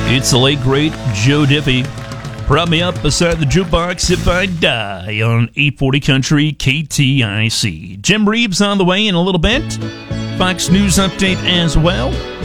It's the late, great Joe Diffie. Prop me up beside the jukebox if I die on 840 Country KTIC. Jim Reeves on the way in a little bit. Fox News update as well.